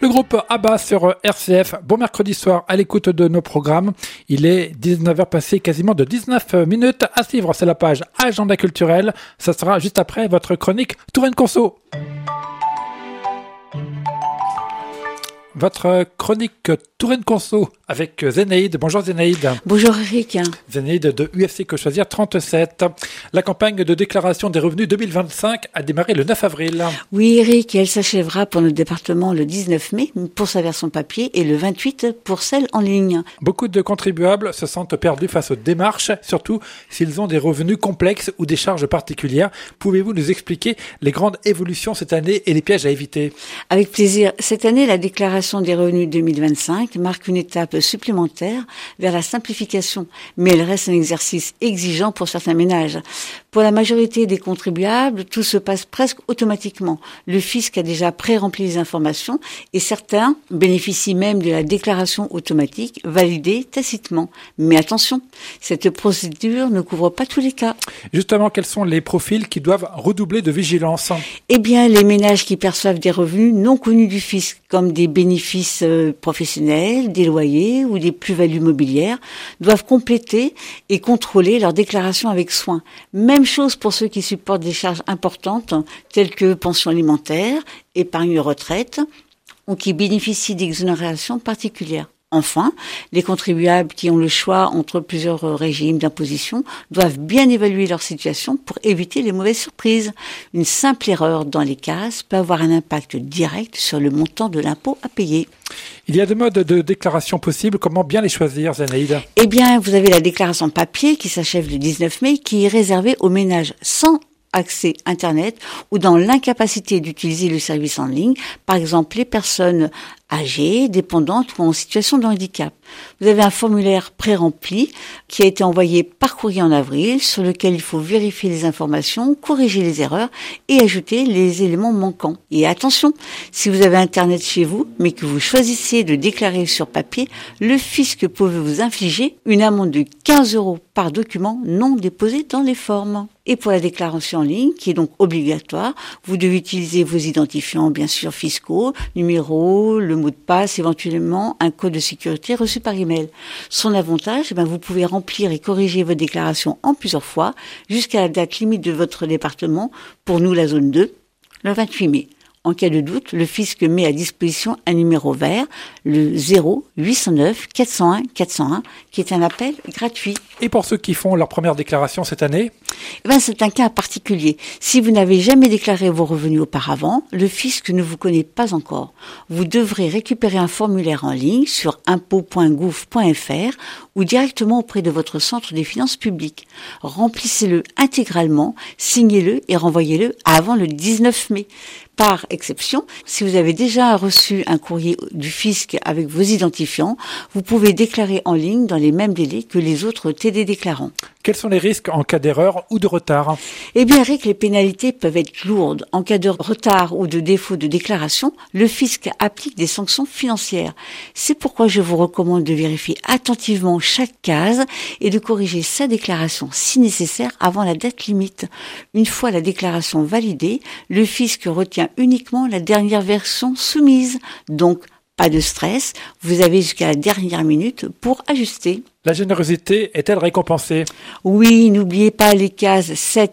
Le groupe ABBA sur RCF. Bon mercredi soir à l'écoute de nos programmes. Il est 19h passé quasiment de 19 minutes. À suivre, c'est la page Agenda culturel. Ça sera juste après votre chronique Touraine Conso. Votre chronique Touraine Conso avec Zénaïde. Bonjour Zénaïde. Bonjour Eric. Zénaïde de UFC Que Choisir 37. La campagne de déclaration des revenus 2025 a démarré le 9 avril. Oui Eric, elle s'achèvera pour notre département le 19 mai pour sa version papier et le 28 pour celle en ligne. Beaucoup de contribuables se sentent perdus face aux démarches, surtout s'ils ont des revenus complexes ou des charges particulières. Pouvez-vous nous expliquer les grandes évolutions cette année et les pièges à éviter ? Avec plaisir. Cette année, la déclaration des revenus 2025 marque une étape supplémentaire vers la simplification, mais elle reste un exercice exigeant pour certains ménages. Pour la majorité des contribuables, tout se passe presque automatiquement. Le fisc a déjà pré-rempli les informations et certains bénéficient même de la déclaration automatique validée tacitement. Mais attention, cette procédure ne couvre pas tous les cas. Justement, quels sont les profils qui doivent redoubler de vigilance ? Eh bien, les ménages qui perçoivent des revenus non connus du fisc, comme des bénéfices professionnels, des loyers ou des plus-values mobilières, doivent compléter et contrôler leur déclaration avec soin. Même chose pour ceux qui supportent des charges importantes, telles que pension alimentaire, épargne retraite, ou qui bénéficient d'exonérations particulières. Enfin, les contribuables qui ont le choix entre plusieurs régimes d'imposition doivent bien évaluer leur situation pour éviter les mauvaises surprises. Une simple erreur dans les cases peut avoir un impact direct sur le montant de l'impôt à payer. Il y a deux modes de déclaration possibles. Comment bien les choisir, Zénaïde ? Eh bien, vous avez la déclaration papier qui s'achève le 19 mai, qui est réservée aux ménages sans accès Internet ou dans l'incapacité d'utiliser le service en ligne, par exemple les personnes âgées, dépendantes ou en situation de handicap. Vous avez un formulaire pré-rempli qui a été envoyé par courrier en avril, sur lequel il faut vérifier les informations, corriger les erreurs et ajouter les éléments manquants. Et attention, si vous avez Internet chez vous, mais que vous choisissez de déclarer sur papier, le fisc peut vous infliger une amende de 15 € par document non déposé dans les formes. Et pour la déclaration en ligne, qui est donc obligatoire, vous devez utiliser vos identifiants, bien sûr, fiscaux, numéro, le mot de passe, éventuellement un code de sécurité reçu par email. Son avantage, vous pouvez remplir et corriger votre déclaration en plusieurs fois jusqu'à la date limite de votre département, pour nous la zone 2, le 28 mai. En cas de doute, le fisc met à disposition un numéro vert, le 0809 401 401, qui est un appel gratuit. Et pour ceux qui font leur première déclaration cette année ? C'est un cas particulier. Si vous n'avez jamais déclaré vos revenus auparavant, le fisc ne vous connaît pas encore. Vous devrez récupérer un formulaire en ligne sur impôts.gouv.fr ou directement auprès de votre centre des finances publiques. Remplissez-le intégralement, signez-le et renvoyez-le avant le 19 mai. Par exception, si vous avez déjà reçu un courrier du fisc avec vos identifiants, vous pouvez déclarer en ligne dans les mêmes délais que les autres TD déclarants. Quels sont les risques en cas d'erreur ou de retard ? Eh bien, Eric, les pénalités peuvent être lourdes. En cas de retard ou de défaut de déclaration, le fisc applique des sanctions financières. C'est pourquoi je vous recommande de vérifier attentivement chaque case et de corriger sa déclaration si nécessaire avant la date limite. Une fois la déclaration validée, le fisc retient uniquement la dernière version soumise. Donc, pas de stress, vous avez jusqu'à la dernière minute pour ajuster. La générosité est-elle récompensée ? Oui, n'oubliez pas les cases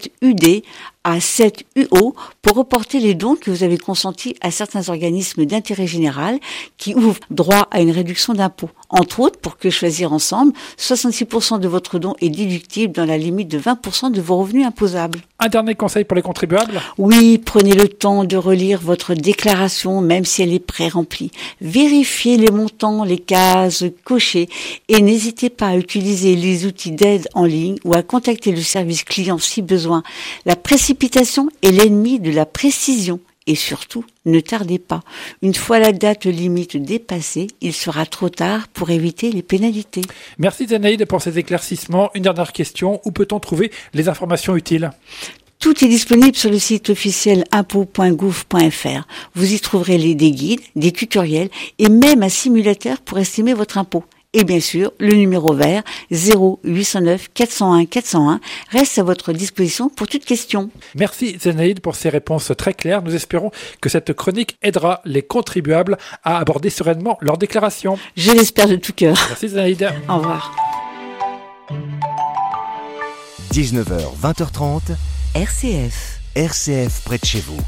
7UD à 7UO pour reporter les dons que vous avez consentis à certains organismes d'intérêt général qui ouvrent droit à une réduction d'impôt. Entre autres, pour que choisir ensemble, 66% de votre don est déductible dans la limite de 20% de vos revenus imposables. Un dernier conseil pour les contribuables ? Oui, prenez le temps de relire votre déclaration, même si elle est pré-remplie. Vérifiez les montants, les cases cochées et n'hésitez pas à utiliser les outils d'aide en ligne ou à contacter le service client si besoin. La précipitation est l'ennemi de la précision. Et surtout, ne tardez pas. Une fois la date limite dépassée, il sera trop tard pour éviter les pénalités. Merci Zénaïde pour ces éclaircissements. Une dernière question, où peut-on trouver les informations utiles ? Tout est disponible sur le site officiel impôts.gouv.fr. Vous y trouverez des guides, des tutoriels et même un simulateur pour estimer votre impôt. Et bien sûr, le numéro vert 0809 401 401 reste à votre disposition pour toute question. Merci Zénaïde pour ces réponses très claires. Nous espérons que cette chronique aidera les contribuables à aborder sereinement leur déclaration. Je l'espère de tout cœur. Merci Zénaïde. Au revoir. 19h, 20h30, RCF près de chez vous.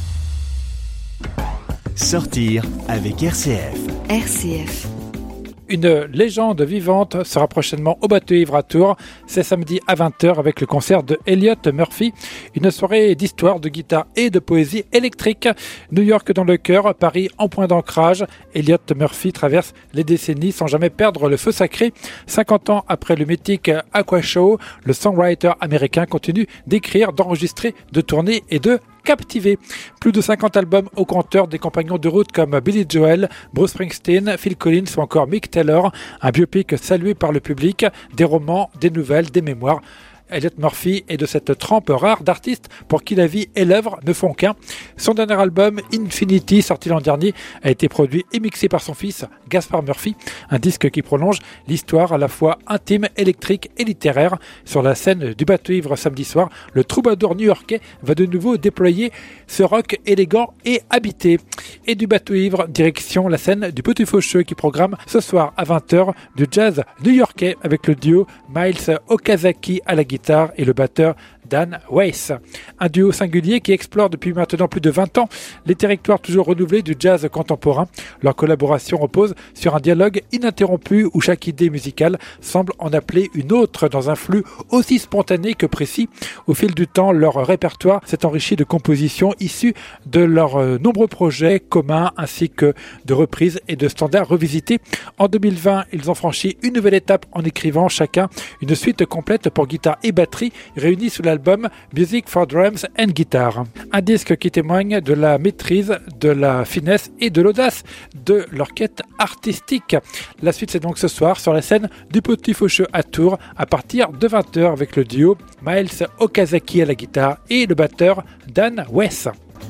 Sortir avec RCF. RCF. Une légende vivante sera prochainement au Bateau Ivre à Tours. C'est samedi à 20h avec le concert de Elliott Murphy. Une soirée d'histoire, de guitare et de poésie électrique. New York dans le cœur, Paris en point d'ancrage. Elliott Murphy traverse les décennies sans jamais perdre le feu sacré. 50 ans après le mythique Aqua Show, le songwriter américain continue d'écrire, d'enregistrer, de tourner et de captivé. Plus de 50 albums au compteur, des compagnons de route comme Billy Joel, Bruce Springsteen, Phil Collins ou encore Mick Taylor. Un biopic salué par le public, des romans, des nouvelles, des mémoires. Elliott Murphy est de cette trempe rare d'artistes pour qui la vie et l'œuvre ne font qu'un. Son dernier album, Infinity, sorti l'an dernier, a été produit et mixé par son fils, Gaspard Murphy. Un disque qui prolonge l'histoire à la fois intime, électrique et littéraire. Sur la scène du Bateau Ivre samedi soir, le troubadour new-yorkais va de nouveau déployer ce rock élégant et habité. Et du Bateau Ivre, direction la scène du Petit Faucheux qui programme ce soir à 20h du jazz new-yorkais avec le duo Miles Okazaki à la guitare et le batteur Dan Weiss. Un duo singulier qui explore depuis maintenant plus de 20 ans les territoires toujours renouvelés du jazz contemporain. Leur collaboration repose sur un dialogue ininterrompu où chaque idée musicale semble en appeler une autre dans un flux aussi spontané que précis. Au fil du temps, leur répertoire s'est enrichi de compositions issues de leurs nombreux projets communs ainsi que de reprises et de standards revisités. En 2020, ils ont franchi une nouvelle étape en écrivant chacun une suite complète pour guitare et batterie réunie sous l'album Music for Drums and Guitar. Un disque qui témoigne de la maîtrise, de la finesse et de l'audace de leur quête artistique. La suite c'est donc ce soir sur la scène du Petit Faucheux à Tours à partir de 20h avec le duo Miles Okazaki à la guitare et le batteur Dan Weiss.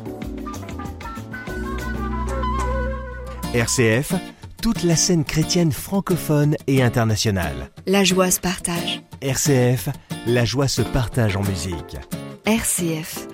RCF, toute la scène chrétienne francophone et internationale. La joie se partage. RCF, la joie se partage en musique. RCF.